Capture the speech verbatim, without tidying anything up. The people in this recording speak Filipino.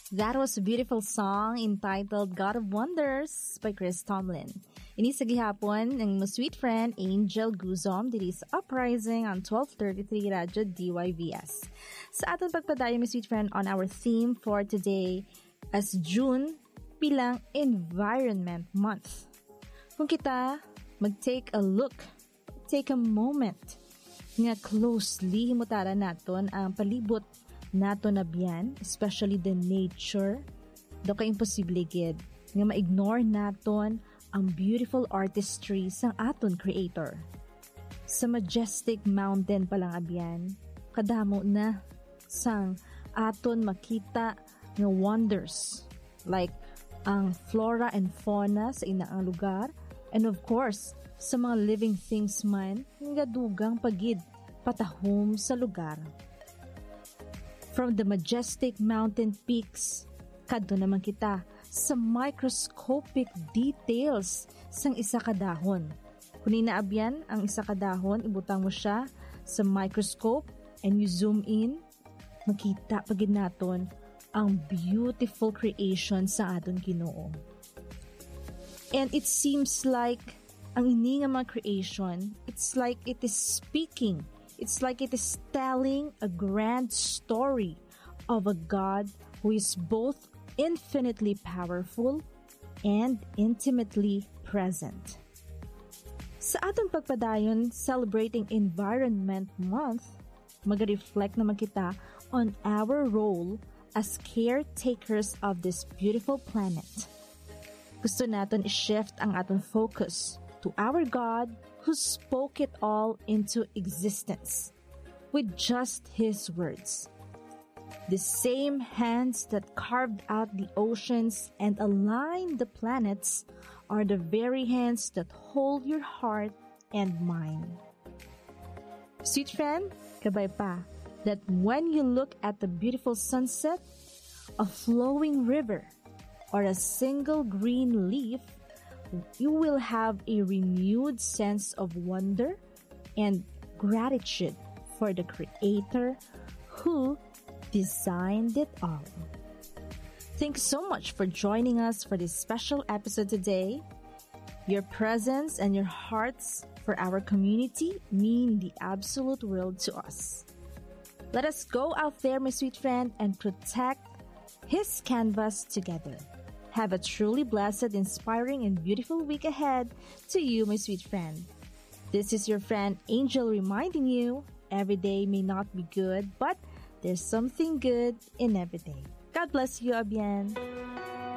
That was a beautiful song entitled God of Wonders by Chris Tomlin. Ini sa gihapon ng mo sweet friend Angel Guzom diri sa Uprising on twelve thirty-three Radyo D Y V S. Sa aton pagpadayon, my sweet friend, on our theme for today as June bilang Environment Month. Kung kita mag-take a look, take a moment nga closely himutara naton ang palibot nato na biyan, especially the nature, do ka imposible gid nga ma-ignore naton ang beautiful artistry sang aton creator. Sa majestic mountain palang abyan, kadamo na sang aton makita nga wonders like ang flora and fauna sa inaang lugar, and of course sa mga living things man nga dugang pagid patahom sa lugar. From the majestic mountain peaks, kadto naman kita sa microscopic details sang isa ka dahon. Kung inaabyan ang isa ka dahon, ibutang mo siya sa microscope and you zoom in, makita pagid naton ang beautiful creation sa aton Ginoo. And it seems like ang ini nga mga creation, it's like it is speaking. It's like it is telling a grand story of a God who is both infinitely powerful and intimately present. Sa atong pagpadayon celebrating Environment Month, mag-reflect naman kita on our role as caretakers of this beautiful planet. Gusto natin i-shift ang atong focus to our God who spoke it all into existence with just His words. The same hands that carved out the oceans and aligned the planets are the very hands that hold your heart and mind. Sweet friend, kabay pa, that when you look at the beautiful sunset, a flowing river, or a single green leaf, you will have a renewed sense of wonder and gratitude for the Creator who designed it all. Thanks so much for joining us for this special episode today. Your presence and your hearts for our community mean the absolute world to us. Let us go out there, my sweet friend, and protect His canvas together. Have a truly blessed, inspiring, and beautiful week ahead to you, my sweet friend. This is your friend Angel reminding you, every day may not be good, but there's something good in every day. God bless you, Abyan.